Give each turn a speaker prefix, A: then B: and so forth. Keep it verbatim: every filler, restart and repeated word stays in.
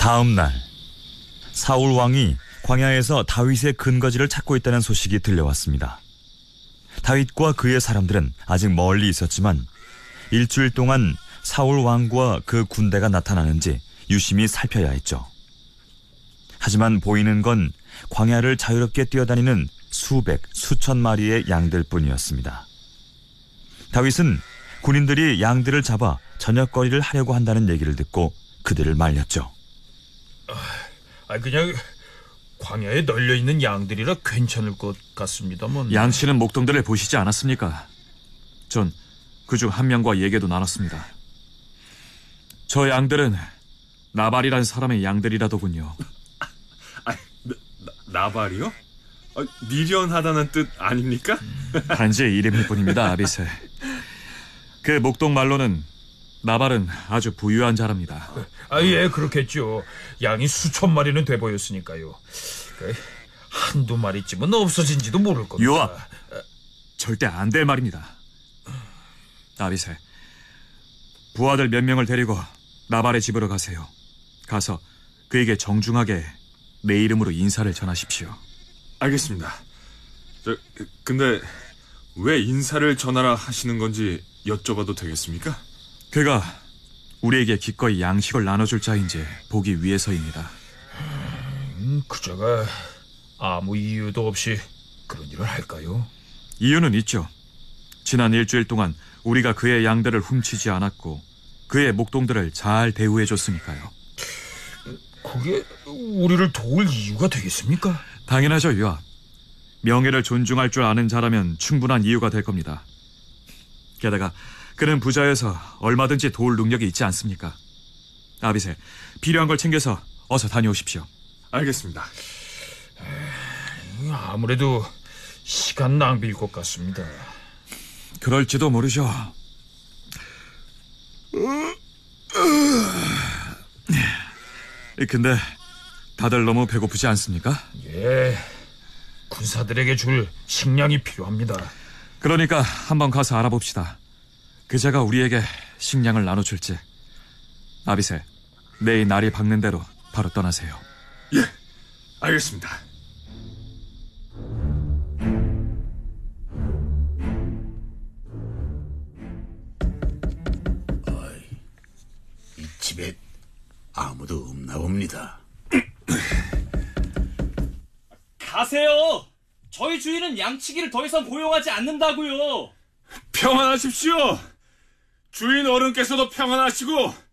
A: 다음 날 사울 왕이 광야에서 다윗의 근거지를 찾고 있다는 소식이 들려왔습니다. 다윗과 그의 사람들은 아직 멀리 있었지만 일주일 동안 사울 왕과 그 군대가 나타나는지 유심히 살펴야 했죠. 하지만 보이는 건 광야를 자유롭게 뛰어다니는 수백, 수천 마리의 양들뿐이었습니다. 다윗은 군인들이 양들을 잡아 저녁거리를 하려고 한다는 얘기를 듣고 그들을 말렸죠.
B: 아, 그냥 광야에 널려있는 양들이라 괜찮을 것 같습니다만.
C: 양치는 목동들을 보시지 않았습니까? 전 그중 한 명과 얘기도 나눴습니다. 저 양들은 나발이란 사람의 양들이라더군요.
D: 아, 나, 나발이요? 아, 미련하다는 뜻 아닙니까?
C: 단지 이름일 뿐입니다, 아비새. 그 목동 말로는 나발은 아주 부유한 자랍니다.
B: 아, 예, 그렇겠죠. 양이 수천 마리는 돼 보였으니까요. 그, 한두 마리쯤은 없어진지도 모를 겁니다.
C: 요압, 절대 안 될 말입니다. 아비새, 부하들 몇 명을 데리고 나발의 집으로 가세요. 가서 그에게 정중하게 내 이름으로 인사를 전하십시오.
D: 알겠습니다. 저, 근데 왜 인사를 전하라 하시는 건지 여쭤봐도 되겠습니까?
C: 그가 우리에게 기꺼이 양식을 나눠줄 자인지 보기 위해서입니다.
B: 음, 그자가 아무 이유도 없이 그런 일을 할까요?
C: 이유는 있죠. 지난 일주일 동안 우리가 그의 양들을 훔치지 않았고 그의 목동들을 잘 대우해줬으니까요.
B: 그게 우리를 도울 이유가 되겠습니까?
C: 당연하죠, 요압. 명예를 존중할 줄 아는 자라면 충분한 이유가 될 겁니다. 게다가 그는 부자여서 얼마든지 도울 능력이 있지 않습니까? 아비새, 필요한 걸 챙겨서 어서 다녀오십시오.
D: 알겠습니다.
B: 아무래도 시간 낭비일 것 같습니다.
C: 그럴지도 모르죠. 근데 다들 너무 배고프지 않습니까?
B: 예, 군사들에게 줄 식량이 필요합니다.
C: 그러니까 한번 가서 알아봅시다. 그자가 우리에게 식량을 나눠줄지. 아비새, 내일 날이 밝는 대로 바로 떠나세요.
D: 예, 알겠습니다.
E: 어이, 이 집에 아무도 없나 봅니다.
F: 가세요. 저희 주인은 양치기를 더 이상 고용하지 않는다고요.
D: 평안하십시오. 주인 어른께서도 평안하시고